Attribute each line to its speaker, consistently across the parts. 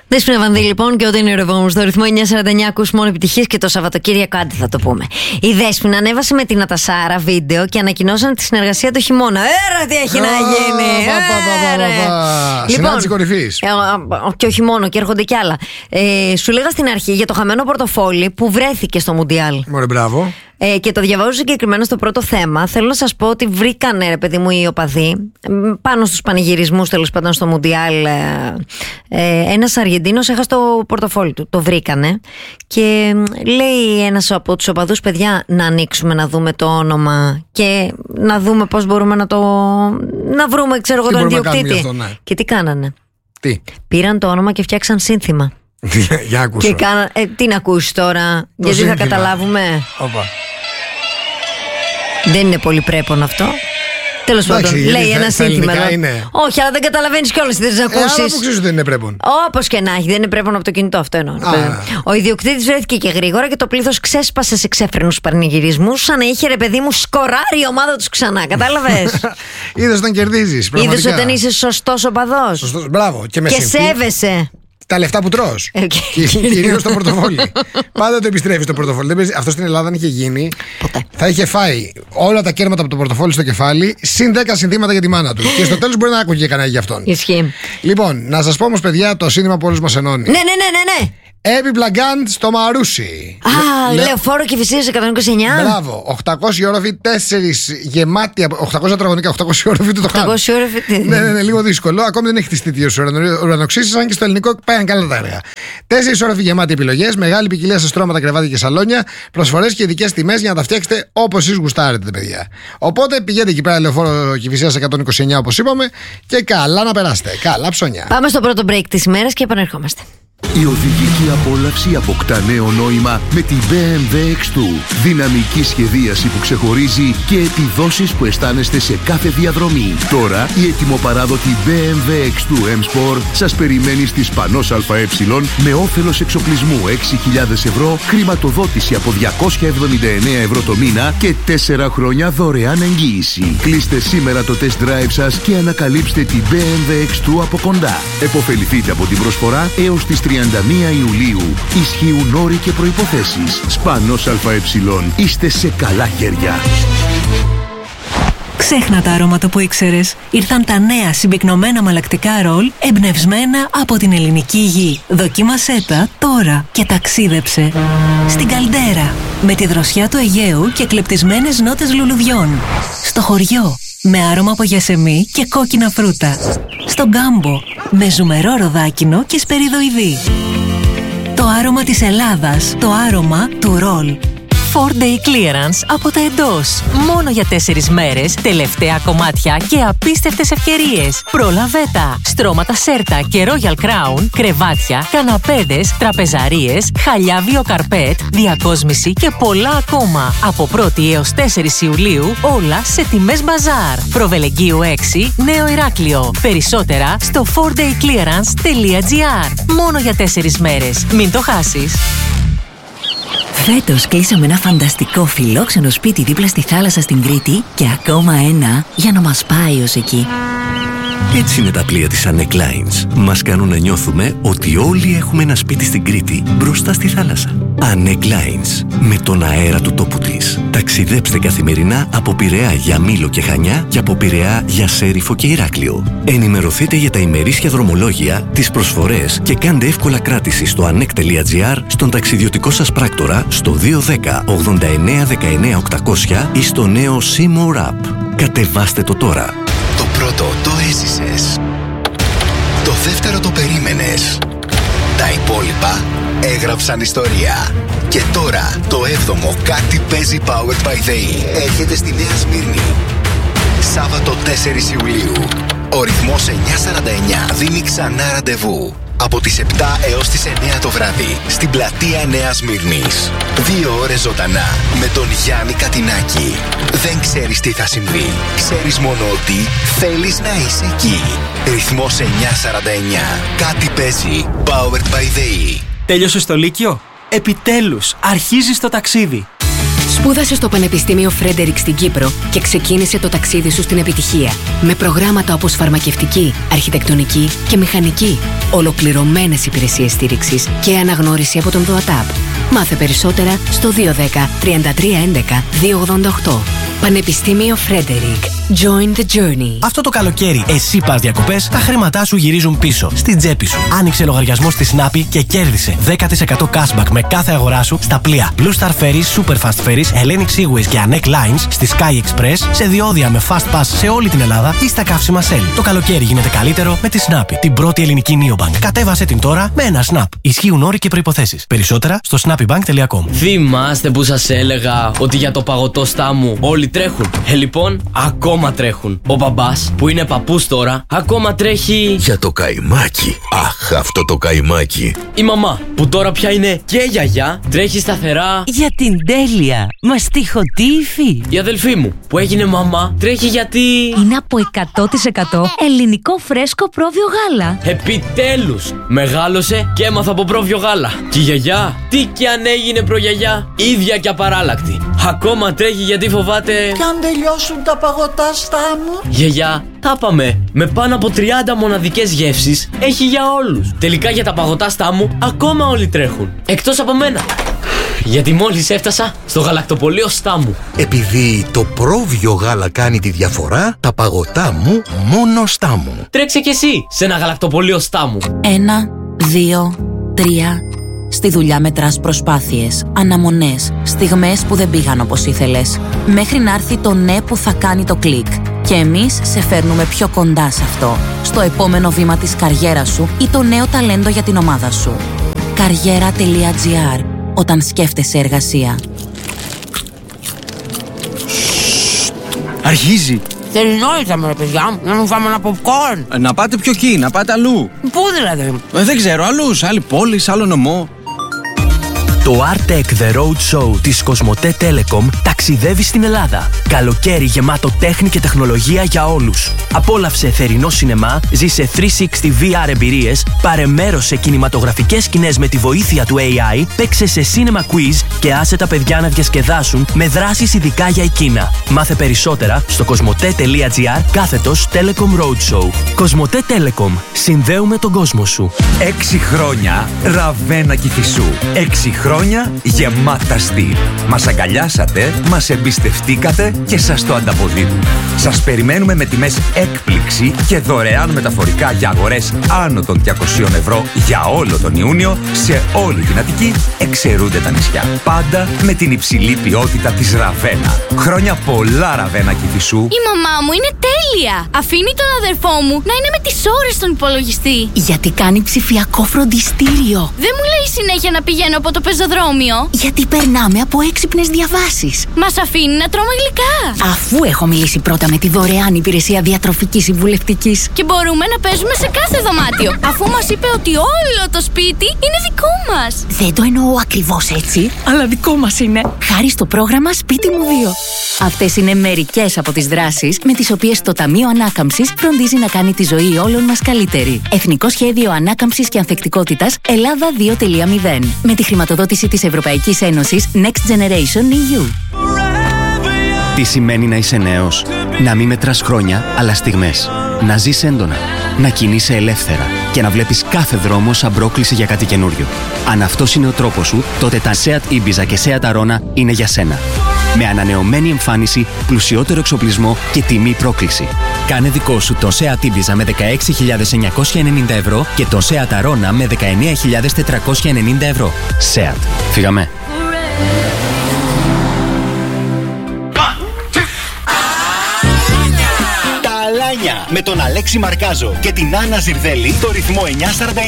Speaker 1: Δέσποινα Βανδύ, λοιπόν, και όταν είναι ρευόμου στο ρυθμό 949 ακούς μόνο επιτυχίες και το Σαββατοκύριακο, άντε θα το πούμε. Η Δέσποινα ανέβασε με την Ατασάρα βίντεο και ανακοινώσαν τη συνεργασία το χειμώνα. Τι έχει να γίνει!
Speaker 2: Συνάντηση κορυφής.
Speaker 1: Και όχι μόνο, και έρχονται κι άλλα. Σου λέγα στην αρχή για το χαμένο πορτοφόλι που βρέθηκε στο Μουντιάλ.
Speaker 2: Μωρέ, μπράβο.
Speaker 1: Και το διαβάζω συγκεκριμένα στο πρώτο θέμα. Θέλω να σας πω ότι βρήκανε, ρε παιδί μου, οι οπαδοί πάνω στους πανηγυρισμούς, τέλος πάντων, στο Μουντιάλ. Ένας Αργεντίνος έχασε το πορτοφόλι του. Το βρήκανε. Και λέει ένας από τους οπαδούς, παιδιά, να ανοίξουμε να δούμε το όνομα και να δούμε πώς μπορούμε να βρούμε, ξέρω εγώ, τον ιδιοκτήτη. Αυτό, ναι. Και τι κάνανε? Πήραν το όνομα και φτιάξαν σύνθημα.
Speaker 2: Για ακούσω.
Speaker 1: Και τι να ακούσεις τώρα, γιατί σύνθημα. Θα καταλάβουμε. Δεν είναι πολύ πρέπον αυτό. Τέλος πάντων, λέει ένα σύνθημα. Όχι, αλλά δεν καταλαβαίνεις κιόλας τι θες να ακούσεις.
Speaker 2: Αλλά που ξέρεις ότι δεν είναι πρέπον.
Speaker 1: Όπως και να έχει, δεν είναι πρέπον από το κινητό, αυτό εννοώ. Ο ιδιοκτήτης βρέθηκε και γρήγορα και το πλήθος ξέσπασε σε ξέφρενους πανηγυρισμούς, σαν να είχε, ρε παιδί μου, σκοράρει η ομάδα τους ξανά. Κατάλαβες?
Speaker 2: Είδες όταν κερδίζεις.
Speaker 1: Είδες όταν είσαι σωστός οπαδός.
Speaker 2: Μπράβο. Και
Speaker 1: σέβεσαι
Speaker 2: τα λεφτά που τρως. Κυρίως το πορτοφόλι. Πάντα το επιστρέφεις το πορτοφόλι. Αυτό στην Ελλάδα αν είχε γίνει,
Speaker 1: ποτέ.
Speaker 2: Θα είχε φάει όλα τα κέρματα από το πορτοφόλι στο κεφάλι, συν 10 συνθήματα για τη μάνα του. Και στο τέλος μπορεί να άκουγε κανένα για αυτόν.
Speaker 1: Ισχύει.
Speaker 2: Λοιπόν, να σας πω όμως, παιδιά, το σύνθημα που όλους μας ενώνει.
Speaker 1: Ναι.
Speaker 2: Έπιπλα γκάντ στο Μαρούσι.
Speaker 1: Λεωφόρο Κηφισίας 129.
Speaker 2: Μπράβο. 800 όροφοι, 4 γεμάτοι. 800 τετραγωνικά, 800 όροφοι του το χάμε.
Speaker 1: 800 όροφοι.
Speaker 2: Ναι, λίγο δύσκολο. Ακόμη δεν έχει χτιστεί δύο ουρανοξύσεις, αν και στο ελληνικό πάνε καλά τα έργα. 4 όροφοι γεμάτοι επιλογές, μεγάλη ποικιλία σε στρώματα, κρεβάτια και σαλόνια, προσφορές και ειδικές τιμές για να τα φτιάξετε όπως εσείς γουστάρετε, παιδιά. Οπότε πηγαίνετε εκεί πέρα, Λεωφόρο Κηφισίας 129, όπως είπαμε, και καλά να περάσετε. Καλά ψώνια.
Speaker 1: Πάμε στο πρώτο break της ημέρας και επανερχόμαστε.
Speaker 3: Η οδηγική απόλαυση αποκτά νέο νόημα με την BMW X2. Δυναμική σχεδίαση που ξεχωρίζει και επιδόσεις που αισθάνεστε σε κάθε διαδρομή. Τώρα η ετοιμοπαράδοτη BMW X2 M-Sport σας περιμένει στη Σπανός ΑΕ με όφελος εξοπλισμού 6.000 ευρώ, χρηματοδότηση από 279 ευρώ το μήνα και 4 χρόνια δωρεάν εγγύηση. Κλείστε σήμερα το test drive σας και ανακαλύψτε την BMW X2 από κοντά. Εποφεληθείτε από την προσφορά έως τις 31 Ιουλίου. Ισχύουν όροι και προϋποθέσεις. Σπανός ΑΕ. Είστε σε καλά χέρια.
Speaker 4: Ξέχνα τα αρώματα που ήξερες. Ήρθαν τα νέα συμπυκνωμένα μαλακτικά ρολ εμπνευσμένα από την ελληνική γη. Δοκίμασέ τα τώρα και ταξίδεψε στην Καλντέρα με τη δροσιά του Αιγαίου και κλεπτισμένες νότες λουλουδιών. Στο χωριό με άρωμα από γιασεμί και κόκκινα φρούτα. Στον Γκάμπο με ζουμερό ροδάκινο και σπεριδοειδή. Το άρωμα της Ελλάδας, το άρωμα του ρολ. 4-day clearance από τα εντός. Μόνο για 4 μέρες, τελευταία κομμάτια και απίστευτες ευκαιρίες. Πρόλαβε τα! Στρώματα Σέρτα και Royal Crown, κρεβάτια, καναπέδες, τραπεζαρίες, χαλιά βιοκαρπέτ, διακόσμηση και πολλά ακόμα. Από 1η έως 4 Ιουλίου, όλα σε τιμές μπαζάρ. Προβελεγγύου 6, Νέο Ηράκλειο. Περισσότερα στο 4dayclearance.gr. Μόνο για 4 μέρες. Μην το χάσεις.
Speaker 5: Φέτος κλείσαμε ένα φανταστικό φιλόξενο σπίτι δίπλα στη θάλασσα στην Κρήτη και ακόμα ένα για να μας πάει ως εκεί.
Speaker 6: Έτσι είναι τα πλοία της Annec Lines. Μας κάνουν να νιώθουμε ότι όλοι έχουμε ένα σπίτι στην Κρήτη, μπροστά στη θάλασσα. Annec Lines, με τον αέρα του τόπου της. Ταξιδέψτε καθημερινά από Πειραιά για Μήλο και Χανιά και από Πειραιά για Σέριφο και Ηράκλειο. Ενημερωθείτε για τα ημερήσια δρομολόγια, τις προσφορές και κάντε εύκολα κράτηση στο annec.gr, στον ταξιδιωτικό σας πράκτορα, στο 210 89 19 800 ή στο νέο Seymour App. Κατεβάστε το τώρα.
Speaker 7: Το πρώτο το έζησες. Το δεύτερο το περίμενες. Τα υπόλοιπα έγραψαν ιστορία. Και τώρα το 7ο κάτι παίζει Powered by They έρχεται στη Νέα Σμύρνη. Σάββατο 4 Ιουλίου. Ο ρυθμός 949 δίνει ξανά ραντεβού. Από τις 7 έως τις 9 το βράδυ στην πλατεία Νέας Σμύρνης. 2 ώρες ζωντανά με τον Γιάννη Κατινάκη. Δεν ξέρεις τι θα συμβεί. Ξέρεις μόνο ότι θέλεις να είσαι εκεί. Ρυθμός 949. Κάτι παίζει. Powered by They.
Speaker 8: Τέλειωσες το Λύκειο? Επιτέλους, αρχίζεις το ταξίδι.
Speaker 9: Σπούδασε στο Πανεπιστήμιο Φρέντερικ στην Κύπρο και ξεκίνησε το ταξίδι σου στην επιτυχία. Με προγράμματα όπως φαρμακευτική, αρχιτεκτονική και μηχανική. Ολοκληρωμένες υπηρεσίες στήριξης και αναγνώριση από τον ΔΟΑΤΑΠ. Μάθε περισσότερα στο 210 33 11 288. Πανεπιστήμιο Φρέντερικ. Join the journey.
Speaker 10: Αυτό το καλοκαίρι, εσύ πας διακοπές, τα χρήματά σου γυρίζουν πίσω, στην τσέπη σου. Άνοιξε λογαριασμό στη Snappy και κέρδισε 10% cashback με κάθε αγορά σου στα πλοία Blue Star Ferries, Super Fast Ferries, Hellenic Seaways και Anek Lines, στη Sky Express, σε διόδια με Fast Pass σε όλη την Ελλάδα ή στα καύσιμα Shell. Το καλοκαίρι γίνεται καλύτερο με τη Snappy, την πρώτη ελληνική neobank. Κατέβασε την τώρα με ένα Snap. Ισχύουν όροι και προϋποθέσεις. Περισσότερα στο snappybank.com.
Speaker 11: Θυμάστε που σας έλεγα ότι για το παγωτό στάμου όλοι τρέχουν? Λοιπόν, ακόμα τρέχουν. Ο μπαμπάς, που είναι παππούς τώρα, ακόμα τρέχει
Speaker 3: για το καϊμάκι. Αχ, αυτό το καϊμάκι.
Speaker 11: Η μαμά, που τώρα πια είναι και γιαγιά, τρέχει σταθερά
Speaker 12: για την τέλεια μαστιχωτή υφή.
Speaker 11: Η αδελφή μου, που έγινε μαμά, τρέχει γιατί
Speaker 12: είναι από 100% ελληνικό φρέσκο πρόβιο γάλα.
Speaker 11: Επιτέλους, μεγάλωσε και έμαθα από πρόβιο γάλα. Και η γιαγιά, τι κι αν έγινε προγιαγιά, ίδια και απαράλλακτη. Ακόμα τρέχει γιατί φοβάται
Speaker 13: κι αν τελειώσουν τα παγωτά στάμου.
Speaker 11: Γιαγιά, τα πάμε. Με πάνω από 30 μοναδικές γεύσεις, έχει για όλους. Τελικά για τα παγωτά στάμου ακόμα όλοι τρέχουν. Εκτός από μένα. Γιατί μόλις έφτασα στο γαλακτοπωλείο Στάμου.
Speaker 3: Επειδή το πρόβιο γάλα κάνει τη διαφορά, τα παγωτά μου μόνο Στάμου.
Speaker 11: Τρέξε κι εσύ σε ένα γαλακτοπωλείο Στάμου.
Speaker 14: 1, 2, 3. Στη δουλειά μετράς προσπάθειες, αναμονές, στιγμές που δεν πήγαν όπως ήθελες. Μέχρι να έρθει το ναι που θα κάνει το κλικ. Και εμείς σε φέρνουμε πιο κοντά σε αυτό. Στο επόμενο βήμα της καριέρας σου ή το νέο ταλέντο για την ομάδα σου. Καριέρα.gr. Όταν σκέφτεσαι εργασία.
Speaker 15: Αρχίζει.
Speaker 16: Θέλει νόητα με ρε παιδιά, να μου φάμε ένα popcorn.
Speaker 15: Να πάτε πιο εκεί, να πάτε αλλού.
Speaker 16: Πού δηλαδή?
Speaker 15: Δεν ξέρω, αλλού, σε άλλη πόλη, σε άλλο νομό.
Speaker 10: Το Artec The Road Show της Κοσμοτέ Telecom ταξιδεύει στην Ελλάδα. Καλοκαίρι γεμάτο τέχνη και τεχνολογία για όλους. Απόλαυσε θερινό σινεμά, ζήσε 360 VR εμπειρίες, πάρε μέρος σε κινηματογραφικές σκηνές με τη βοήθεια του AI, παίξε σε cinema quiz και άσε τα παιδιά να διασκεδάσουν με δράσεις ειδικά για εκείνα. Μάθε περισσότερα στο κοσμοτέ.gr/Telecom Roadshow. Κοσμοτέ Telecom. Συνδέουμε τον κόσμο σου.
Speaker 17: 6 χρόνια Ραβένα Κηφισού. 6 χρόνια γεμάτα στυλ. Μας αγκαλιάσατε, μας εμπιστευτήκατε και σας το ανταποδίδουμε. Σας περιμένουμε με τιμές έκπληξη και δωρεάν μεταφορικά για αγορές άνω των 200 ευρώ για όλο τον Ιούνιο σε όλη την Αττική, εξαιρούνται τα νησιά. Πάντα με την υψηλή ποιότητα της Ραβένα. Χρόνια πολλά Ραβένα Κηφισού.
Speaker 18: Η μαμά μου είναι τέλεια. Αφήνει τον αδερφό μου να είναι με τις ώρες στον υπολογιστή.
Speaker 14: Γιατί κάνει ψηφιακό φροντιστήριο.
Speaker 18: Δεν μου λέει συνέχεια να πηγαίνω από το πεζοδρόμιο.
Speaker 14: Γιατί περνάμε από έξυπνες διαβάσεις.
Speaker 18: Μας αφήνει να τρώμε γλυκά.
Speaker 14: Αφού έχω μιλήσει πρώτα με τη δωρεάν υπηρεσία διατροφικής συμβουλευτικής.
Speaker 18: Και μπορούμε να παίζουμε σε κάθε δωμάτιο. Αφού μας είπε ότι όλο το σπίτι είναι δικό μας.
Speaker 14: Δεν το εννοώ ακριβώς έτσι, αλλά δικό μας είναι. Χάρη στο πρόγραμμα Σπίτι μου 2. Αυτές είναι μερικές από τις δράσεις με τις οποίες το Ταμείο Ανάκαμψης φροντίζει να κάνει τη ζωή όλων μας καλύτερη. Εθνικό Σχέδιο Ανάκαμψης και Ανθεκτικότητας Ελλάδα 2.0. Με τη χρηματοδότηση της Ευρωπαϊκής Ένωσης Next Generation EU.
Speaker 19: Τι σημαίνει να είσαι νέος? Να μην μετράς χρόνια, αλλά στιγμές. Να ζεις έντονα. Να κινείσαι ελεύθερα. Και να βλέπεις κάθε δρόμο σαν πρόκληση για κάτι καινούριο. Αν αυτός είναι ο τρόπος σου, τότε τα Seat Ibiza και Seat Arona είναι για σένα. Με ανανεωμένη εμφάνιση, πλουσιότερο εξοπλισμό και τιμή πρόκληση. Κάνε δικό σου το Seat Ibiza με 16.990 ευρώ και το Seat Arona με 19.490 ευρώ. Seat. Φύγαμε.
Speaker 20: Με τον Αλέξη Μαρκάζο και την Άννα Ζιρδέλη στο ρυθμό 949.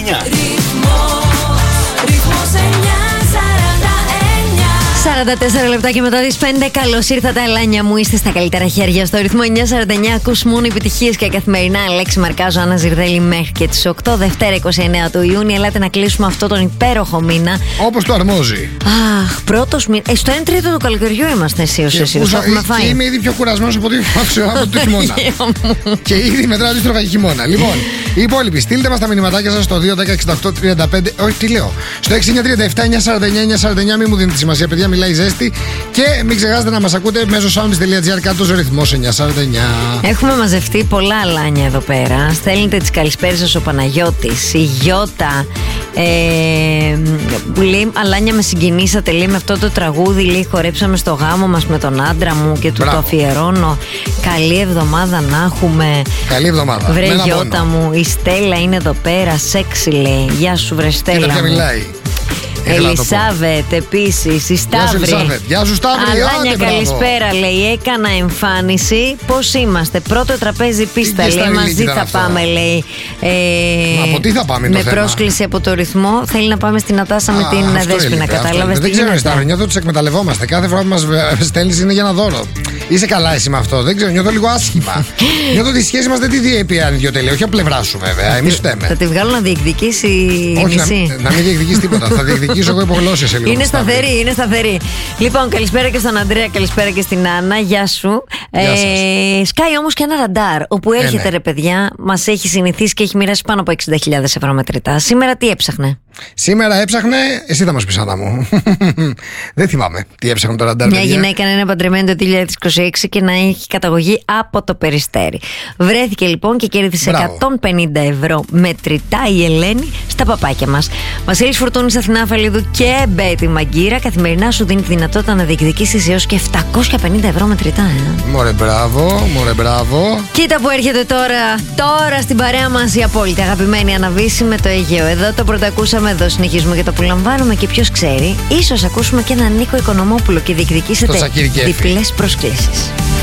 Speaker 1: Ρυθμός 44 λεπτά και μετά τις 5. Καλώς ήρθατε, Αλάνια μου. Είστε στα καλύτερα χέρια. Στο ρυθμό 949 ακούς μόνο επιτυχίες και καθημερινά. Αλέξη Μαρκάζο, Άννα Ζιρδέλη μέχρι και τις 8. Δευτέρα 29 του Ιούνιου. Ελάτε να κλείσουμε αυτό τον υπέροχο μήνα.
Speaker 2: Όπως το αρμόζει.
Speaker 1: Αχ, πρώτος μήνα. Στο 1/3 του καλοκαιριού είμαστε εσύ.
Speaker 2: Και είμαι ήδη πιο κουρασμένος από το χειμώνα. Και ήδη μετράω αντίστροφα για χειμώνα. Λοιπόν, οι υπόλοιποι, στείλτε μας τα μηνυματάκια σας στο 2, 10, 68, 35. Όχι, τι λέω. Στο 6937 949 949, μην μου δίνετε σημασία, παιδιά. μιλάει ζέστη. Και μην ξεχάσετε να μας ακούτε μέσω soundis.gr, κάτω ρυθμός 949.
Speaker 1: Έχουμε μαζευτεί πολλά αλάνια εδώ πέρα. Στέλνετε τις καλησπέρες σας ο Παναγιώτης, η Γιώτα. Που λέει, αλάνια με συγκινήσατε, λέει, με αυτό το τραγούδι, λέει, χορέψαμε στο γάμο μας με τον άντρα μου και του το αφιερώνω. Καλή εβδομάδα να έχουμε.
Speaker 2: Καλή εβδομάδα.
Speaker 1: Βρε Γιώτα μου, η Στέλλα είναι εδώ πέρα, σεξι λέει. Γεια σου βρε Στέλλα μου.
Speaker 2: Μιλάει.
Speaker 1: Ελισάβετ επίσης, η Σταύρη.
Speaker 2: Γεια σου Σταύρη.
Speaker 1: Αλάνια καλησπέρα, λέει, έκανα εμφάνιση. Πώς είμαστε, πρώτο τραπέζι πίστα, λέει, μαζί θα πάμε, λέει.
Speaker 2: Από τι θα πάμε,
Speaker 1: με πρόσκληση από το ρυθμό. Θέλει να πάμε στην Νατάσα με την Δέσποινα, κατάλαβες?
Speaker 2: Δεν ξέρω, Σταύρη, νιώθω ότι σε εκμεταλλευόμαστε. Κάθε φορά που μας στέλνεις είναι για ένα δώρο. Είσαι καλά εσύ με αυτό? Δεν ξέρω, νιώθω λίγο άσχημα. Νιώθω ότι η σχέση μας δεν τη διέπει αν δυο τελεία. Όχι από πλευρά σου βέβαια. Εμείς φταίμε.
Speaker 1: Θα τη βγάλω να διεκδικήσει η μισή.
Speaker 2: Να μην διεκδικήσει τίποτα. Θα διεκδικήσω εγώ υπογλώσσες σε λίγο.
Speaker 1: Είναι σταθερή, είναι σταθερή. Λοιπόν, καλησπέρα και στον Αντρέα, καλησπέρα και στην Άννα. Γεια σου. Σκάει όμως και ένα ραντάρ όπου έρχεται ρε παιδιά, μας έχει συνηθίσει και έχει μοιράσει πάνω από 60.000 ευρώ μετρητά. Σήμερα τι έψαχνε?
Speaker 2: Σήμερα έψαχνε, εσύ θα μας πεις, Άννα μου. Δεν θυμάμαι τι έψαχνε το ραντάρ.
Speaker 1: Μια γυναίκα να είναι παντρεμένη το 2026 και να έχει καταγωγή από το Περιστέρι. Βρέθηκε λοιπόν και κέρδισε 150 ευρώ μετρητά η Ελένη στα παπάκια μας. Βασίλης Φουρτούνης, Αθηνά Φαλίδου και Μπέτη Μαγκύρα καθημερινά σου δίνει τη δυνατότητα να διεκδικήσεις έως και 750 ευρώ μετρητά.
Speaker 2: Μωρέ μπράβο, μωρέ μπράβο.
Speaker 1: Κοίτα που έρχεται τώρα στην παρέα μας η απόλυτη αγαπημένη Αναβίση με το Αιγαίο. Εδώ το πρωτακούσαμε, εδώ συνεχίζουμε και το απολαμβάνουμε και ποιος ξέρει, ίσως ακούσουμε και έναν Νίκο Οικονομόπουλο και διεκδικήσετε διπλές προσκλήσεις.